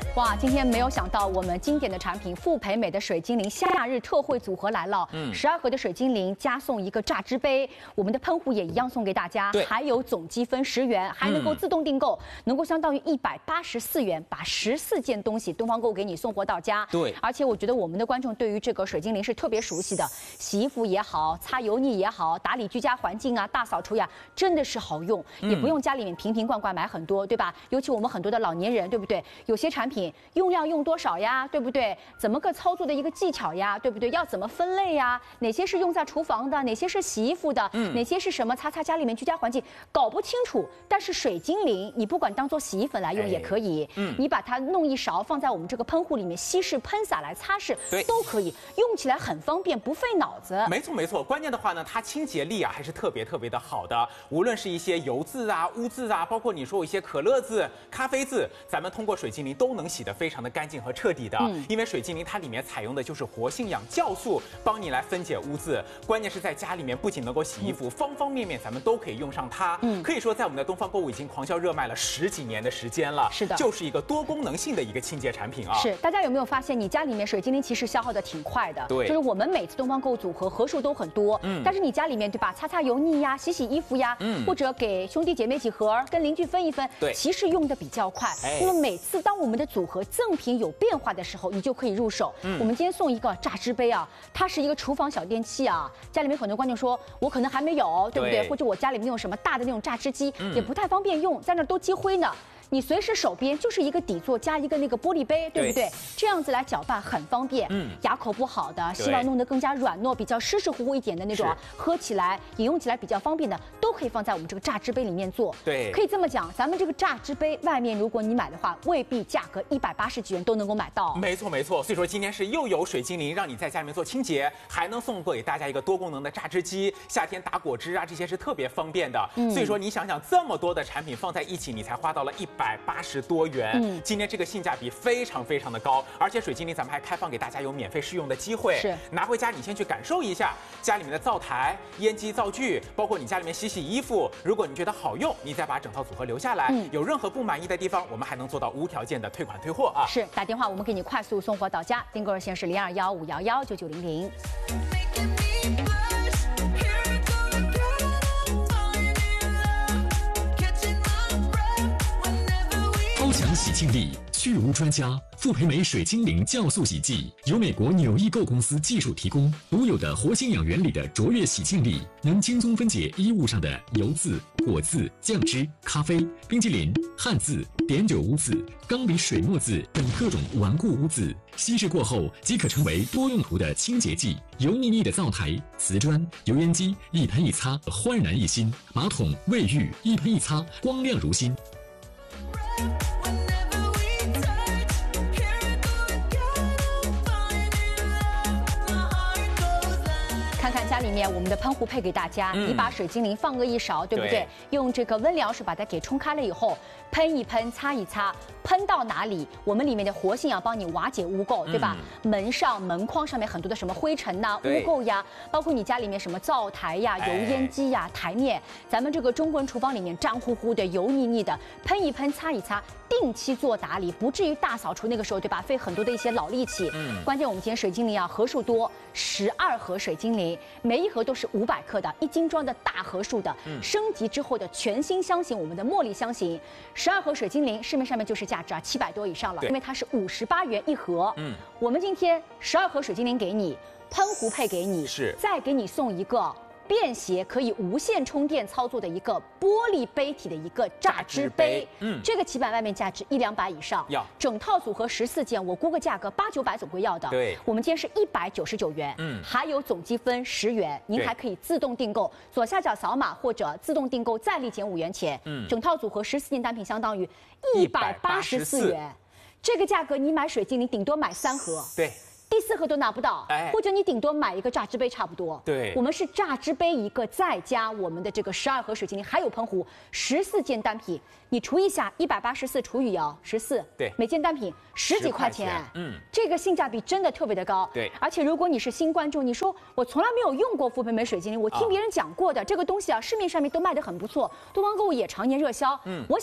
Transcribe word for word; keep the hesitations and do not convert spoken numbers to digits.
哇，今天没有想到我们经典的产品富培美的水精灵夏日特惠组合来了，嗯，十二盒的水精灵加送一个榨汁杯，我们的喷壶也一样送给大家， 对， 还有总积分十元，还能够自动订购，嗯、能够相当于一百八十四元，把十四件东西东方购给你送货到家。 对， 而且我觉得我们的观众对于这个水精灵是特别熟悉的，洗衣服也好，擦油腻也好，打理居家环境啊，大扫除呀，真的是好用，也不用家里面瓶瓶罐罐买很多，对吧？尤其我们很多的老年人，对不对？有些产品用量用多少呀，对不对？怎么个操作的一个技巧呀，对不对？要怎么分类呀？哪些是用在厨房的，哪些是洗衣服的，嗯，哪些是什么擦擦家里面居家环境，搞不清楚。但是水精灵，你不管当做洗衣粉来用也可以，哎、嗯，你把它弄一勺放在我们这个喷壶里面稀释喷洒来擦拭， 对， 都可以，用起来很方便，不费脑子。 没错没错，关键的话呢，它清洁力啊还是特别特别的好的。无论是一些油渍啊、污渍啊，包括你说有一些可乐渍、咖啡渍，咱们通过水精灵都能洗得非常的干净和彻底的。嗯、因为水精灵它里面采用的就是活性氧酵素，帮你来分解污渍。关键是在家里面不仅能够洗衣服，嗯、方方面面咱们都可以用上它。嗯，可以说在我们的东方购物已经狂销热卖了十几年的时间了。 是的， 就是一个多功能性的一个清洁产品啊。 是，大家有没有发现，你家里面水精灵其实消耗的挺快的？ 对， 就是我们每次东方购物组合盒数都很多，嗯，但是你家里面对吧，擦擦油腻呀，洗洗衣服呀，嗯，或者给兄弟姐妹几盒，跟邻居分一分， 对， 其实用的比较快。哎，那么每次当我们的组合赠品有变化的时候，你就可以入手。嗯，我们今天送一个榨汁杯啊，它是一个厨房小电器啊。家里面很多观众说，我可能还没有，对不对？对，或者我家里面那种什么大的那种榨汁机，嗯、也不太方便用，在那儿都积灰呢。你随时手边就是一个底座加一个那个玻璃杯，对不对？这样子来搅拌很方便。嗯，牙口不好的，希望弄得更加软糯、比较湿湿乎乎一点的那种，喝起来、饮用起来比较方便的，都可以放在我们这个榨汁杯里面做。 对， 可以这么讲，咱们这个榨汁杯外面如果你买的话，未必价格一百八十几元都能够买到。 没错没错，所以说今天是又有水精灵让你在家里面做清洁，还能送给大家一个多功能的榨汁机，夏天打果汁啊这些是特别方便的。嗯，所以说你想想这么多的产品放在一起，你才花到了一百八十多元。嗯，今天这个性价比非常非常的高，而且水精灵咱们还开放给大家有免费试用的机会。 是， 拿回家你先去感受一下家里面的灶台、烟机、灶具，包括你家里面洗洗衣服。如果你觉得好用，你再把整套组合留下来。嗯，有任何不满意的地方，我们还能做到无条件的退款退货啊。 是，打电话我们给你快速送货到家，订购热线是零二幺五幺幺九九零零。 高强洗净力，去污专家，富培美水精灵酵素洗剂由美国纽易购公司技术提供，独有的活性氧原理的卓越洗净力，能轻松分解衣物上的油渍、果渍、酱汁、咖啡、冰淇淋、汗渍、碘酒污渍、钢笔水墨渍等各种顽固污渍。稀释过后即可成为多用途的清洁剂，油腻腻的灶台、瓷砖、油烟机一喷一擦，焕然一新；马桶、卫浴一喷一擦，光亮如新。 看看家里面我们的喷壶配给大家，嗯、你把水精灵放个一勺，对不对？对，用这个温疗水把它给冲开了以后，喷一喷，擦一擦，喷到哪里，我们里面的活性氧帮你瓦解污垢，对吧？嗯、门上、门框上面很多的什么灰尘呐、污垢呀，包括你家里面什么灶台呀、油烟机呀、台面，咱们这个中国人厨房里面脏乎乎的、油腻腻的，喷一喷，擦一擦。定期做打理，不至于大扫除那个时候，对吧？费很多的一些劳力气。嗯，关键我们今天水精灵啊，盒数多，十二盒水精灵，每一盒都是五百克的，一斤装的大盒数的。嗯，升级之后的全新香型，我们的茉莉香型，十二盒水精灵，市面上面就是价值啊七百多以上了，因为它是五十八元一盒。嗯，我们今天十二盒水精灵给你，喷壶配给你， 是再给你送一个。便携可以无线充电操作的一个玻璃杯体的一个榨汁杯，嗯，这个起版外面价值一两百以上， 要整套组合十四件，我估个价格八九百总归要的。 对， 我们今天是一百九十九元，嗯，还有总积分十元，您还可以自动订购，左下角扫码或者自动订购再立减五元钱，嗯，整套组合十四件单品相当于一百八十四元，这个价格你买水晶，你顶多买三盒， 对。 第四盒都拿不到， 哎， 或者你顶多买一个榨汁杯差不多。 对， 我们是榨汁杯一个，再加我们的这个十二盒水精灵，还有喷壶，十四件单品，你除一下，一百八十四除以哦十四， 对， 每件单品十几块钱，嗯，这个性价比真的特别的高。 对， 而且如果你是新观众，你说我从来没有用过富培美水精灵，我听别人讲过的、啊、这个东西啊，市面上面都卖得很不错，东方购物也常年热销，嗯，我。